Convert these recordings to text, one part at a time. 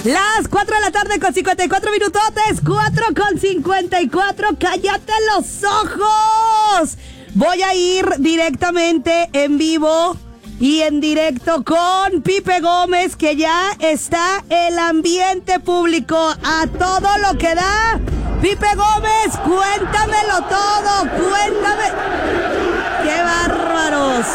Las 4 de la tarde con 54 minutotes, 4:54, cállate los ojos. Voy a ir directamente en vivo y en directo con Pipe Gómez, que ya está el ambiente público a todo lo que da. Pipe Gómez, cuéntamelo todo, cuéntame. ¡Qué bárbaros!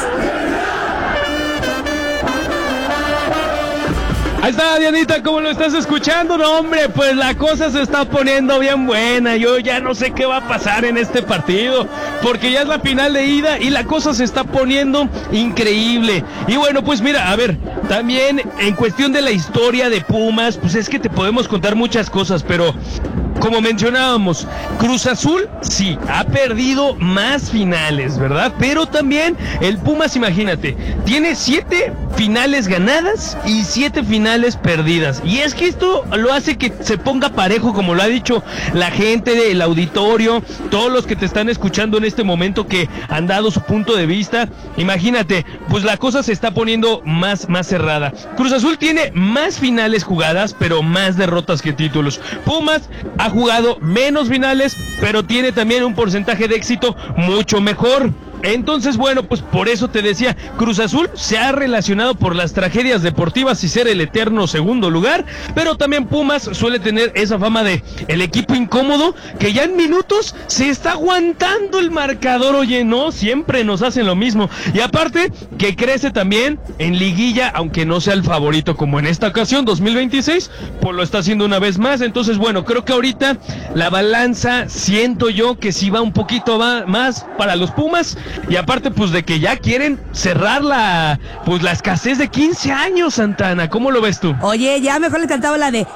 Ahí está, Dianita, ¿cómo lo estás escuchando? No, hombre, pues la cosa se está poniendo bien buena. Yo ya no sé qué va a pasar en este partido, porque ya es la final de ida y la cosa se está poniendo increíble. Y bueno, pues mira, a ver, también en cuestión de la historia de Pumas, pues es que te podemos contar muchas cosas, pero como mencionábamos, Cruz Azul sí ha perdido más finales, ¿verdad? Pero también el Pumas, imagínate, tiene 7 finales ganadas y 7 finales perdidas. Y es que esto lo hace que se ponga parejo, como lo ha dicho la gente del auditorio, todos los que te están escuchando en este momento que han dado su punto de vista. Imagínate, pues la cosa se está poniendo más cerrada. Cruz Azul tiene más finales jugadas, pero más derrotas que títulos. Pumas ha jugado menos finales, pero tiene también un porcentaje de éxito mucho mejor. Entonces, bueno, pues por eso te decía, Cruz Azul se ha relacionado por las tragedias deportivas y ser el eterno segundo lugar, pero también Pumas suele tener esa fama de el equipo incómodo, que ya en minutos se está aguantando el marcador. Oye, no, siempre nos hacen lo mismo. Y aparte, que crece también en liguilla, aunque no sea el favorito como en esta ocasión, 2026, pues lo está haciendo una vez más. Entonces, bueno, creo que ahorita la balanza, siento yo que sí va un poquito más para los Pumas. Y aparte, pues, de que ya quieren cerrar la escasez de 15 años, Santana. ¿Cómo lo ves tú? Oye, ya mejor le cantaba la de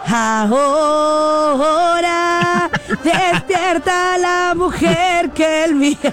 ahora despierta la mujer que el mío.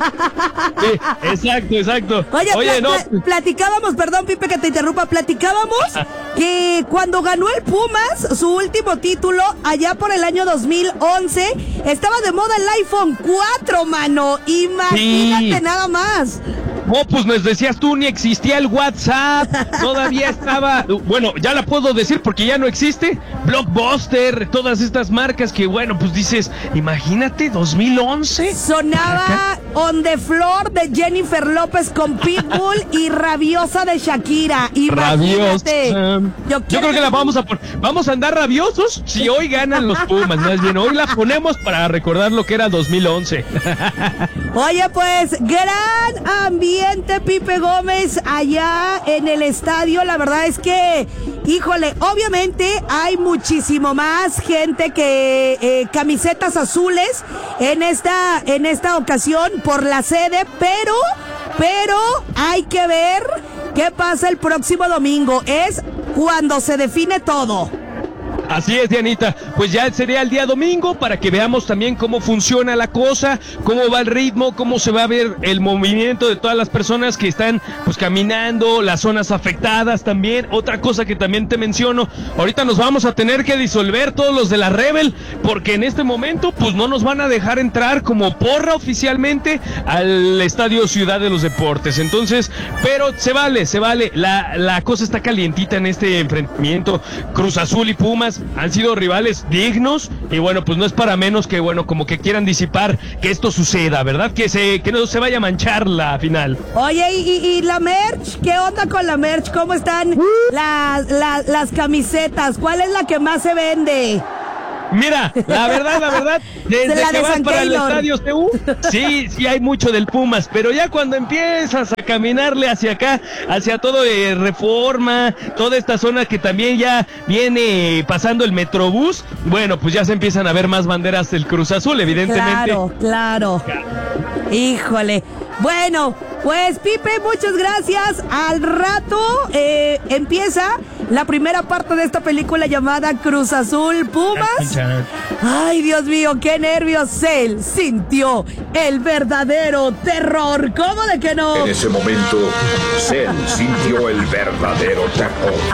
Sí, exacto. Oye, platicábamos, perdón, Pipe, que te interrumpa, platicábamos que cuando ganó el Pumas su último título, allá por el año 2011, estaba de moda el iPhone 4, mano. Imagínate, sí. Nada más. No, pues me decías tú, ni existía el WhatsApp, todavía estaba, bueno, ya la puedo decir porque ya no existe, Blockbuster, todas estas marcas que, bueno, pues dices, imagínate, 2011. Sonaba On the Floor de Jennifer López con Pitbull y Rabiosa de Shakira, imagínate. Yo creo que la vamos a andar rabiosos si hoy ganan los Pumas, más bien, hoy la ponemos para recordar lo que era 2011. Oye, pues, gran ambiente, Pipe Gómez, allá en el estadio. La verdad es que, híjole, obviamente hay muchísimo más gente que camisetas azules en esta ocasión por la sede, pero hay que ver qué pasa el próximo domingo. Es cuando se define todo. Así es, Dianita, pues ya sería el día domingo para que veamos también cómo funciona la cosa, cómo va el ritmo, cómo se va a ver el movimiento de todas las personas que están pues caminando, las zonas afectadas también. Otra cosa que también te menciono, ahorita nos vamos a tener que disolver todos los de la Rebel, porque en este momento pues no nos van a dejar entrar como porra oficialmente al Estadio Ciudad de los Deportes. Entonces, pero se vale, la cosa está calientita en este enfrentamiento. Cruz Azul y Pumas han sido rivales dignos y bueno, pues no es para menos que bueno, como que quieran disipar que esto suceda, ¿verdad? Que no se vaya a manchar la final. Oye, ¿y la merch? ¿Qué onda con la merch? ¿Cómo están las camisetas? ¿Cuál es la que más se vende? Mira, la verdad, desde que vas para el Estadio CU, sí hay mucho del Pumas, pero ya cuando empiezas a caminarle hacia acá, hacia todo de Reforma, toda esta zona que también ya viene pasando el Metrobús, bueno, pues ya se empiezan a ver más banderas del Cruz Azul, evidentemente. Claro. Híjole. Bueno, pues Pipe, muchas gracias. Al rato empieza la primera parte de esta película llamada Cruz Azul Pumas. Ay, Dios mío, qué nervios. Él sintió el verdadero terror. ¿Cómo de que no? En ese momento, Cell sintió el verdadero terror.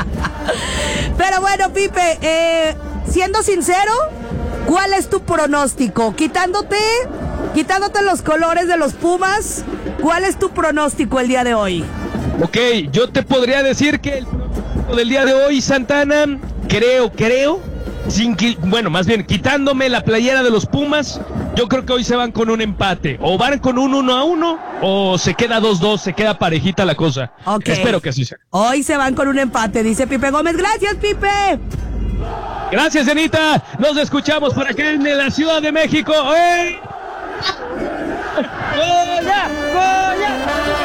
Pero bueno, Pipe, siendo sincero, ¿cuál es tu pronóstico? Quitándote los colores de los Pumas, ¿cuál es tu pronóstico el día de hoy? Ok, yo te podría decir que el pronóstico del día de hoy, Santana, creo, más bien quitándome la playera de los Pumas, yo creo que hoy se van con un empate. O van con un 1-1 o se queda 2-2, se queda parejita la cosa. Okay. Espero que así sea. Hoy se van con un empate, dice Pipe Gómez. Gracias, Pipe. Gracias, Anita. Nos escuchamos por acá en la Ciudad de México. ¡Eh! ¡Goya! ¡Goya!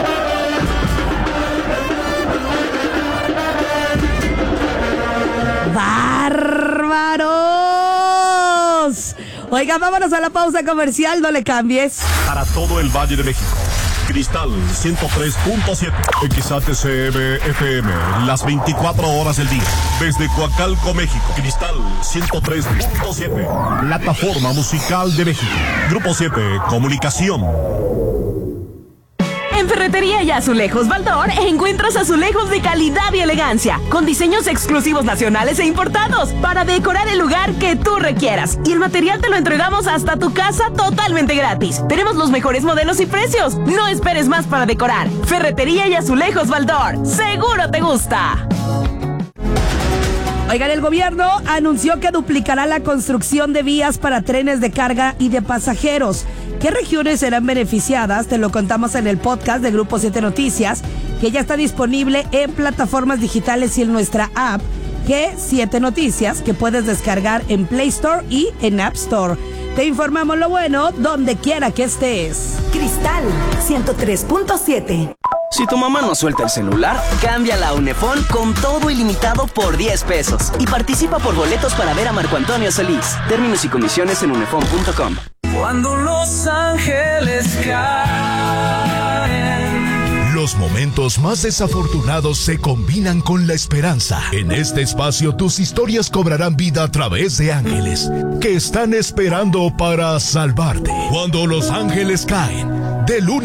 ¡Bárbaros! Oiga, vámonos a la pausa comercial, no le cambies. Para todo el Valle de México, Cristal 103.7, XHCM FM, las 24 horas del día. Desde Coacalco, México, Cristal 103.7, plataforma musical de México. Grupo 7, Comunicación. En Ferretería y Azulejos Baldor encuentras azulejos de calidad y elegancia, con diseños exclusivos nacionales e importados, para decorar el lugar que tú requieras. Y el material te lo entregamos hasta tu casa totalmente gratis. Tenemos los mejores modelos y precios. No esperes más para decorar. Ferretería y Azulejos Baldor. ¡Seguro te gusta! Oigan, el gobierno anunció que duplicará la construcción de vías para trenes de carga y de pasajeros. ¿Qué regiones serán beneficiadas? Te lo contamos en el podcast de Grupo 7 Noticias, que ya está disponible en plataformas digitales y en nuestra app, G7 Noticias, que puedes descargar en Play Store y en App Store. Te informamos lo bueno donde quiera que estés. Cristal 103.7. Si tu mamá no suelta el celular, cámbiala a Unefón con todo ilimitado por 10 pesos. Y participa por boletos para ver a Marco Antonio Solís. Términos y condiciones en unefón.com. Cuando los ángeles caen. Los momentos más desafortunados se combinan con la esperanza. En este espacio tus historias cobrarán vida a través de ángeles que están esperando para salvarte. Cuando los ángeles caen, de lunes